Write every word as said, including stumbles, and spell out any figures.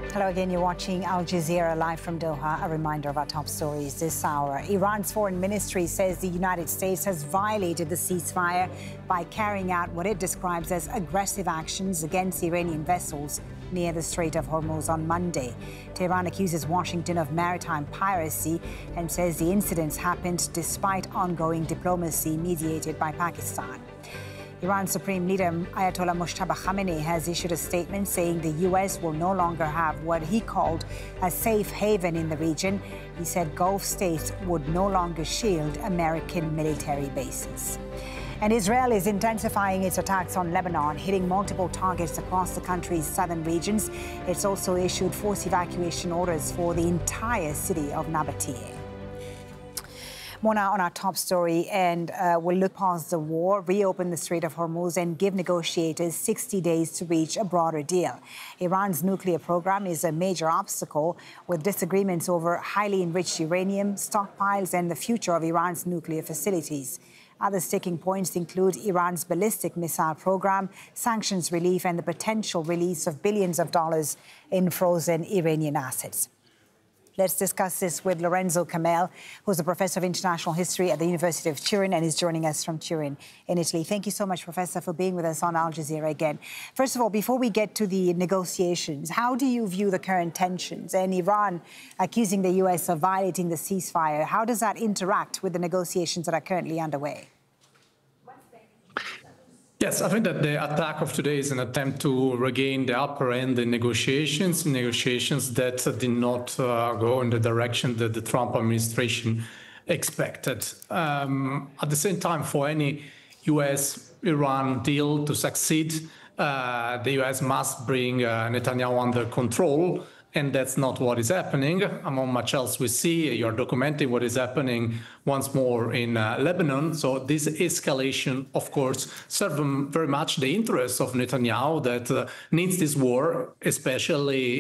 Hello again, you're watching Al Jazeera live from Doha. A reminder of our top stories this hour. Iran's foreign ministry says the United States has violated the ceasefire by carrying out what it describes as aggressive actions against Iranian vessels near the Strait of Hormuz on Monday. Tehran accuses Washington of maritime piracy and says the incidents happened despite ongoing diplomacy mediated by Pakistan. Iran's Supreme Leader Ayatollah Mojtaba Khamenei has issued a statement saying the U S will no longer have what he called a safe haven in the region. He said Gulf states would no longer shield American military bases. And Israel is intensifying its attacks on Lebanon, hitting multiple targets across the country's southern regions. It's also issued forced evacuation orders for the entire city of Nabatea. More now on our top story, and uh, we'll look past the war, reopen the Strait of Hormuz and give negotiators sixty days to reach a broader deal. Iran's nuclear program is a major obstacle, with disagreements over highly enriched uranium, stockpiles and the future of Iran's nuclear facilities. Other sticking points include Iran's ballistic missile program, sanctions relief and the potential release of billions of dollars in frozen Iranian assets. Let's discuss this with Lorenzo Camel, who's a professor of international history at the University of Turin and is joining us from Turin in Italy. Thank you so much, Professor, for being with us on Al Jazeera again. First of all, before we get to the negotiations, how do you view the current tensions and Iran accusing the U S of violating the ceasefire? How does that interact with the negotiations that are currently underway? Yes, I think that the attack of today is an attempt to regain the upper end in negotiations, negotiations that did not uh, go in the direction that the Trump administration expected. Um, at the same time, for any U S Iran deal to succeed, uh, the U S must bring uh, Netanyahu under control. And that's not what is happening. Among much else we see, you're documenting what is happening once more in uh, Lebanon. So this escalation, of course, serves very much the interests of Netanyahu that uh, needs this war, especially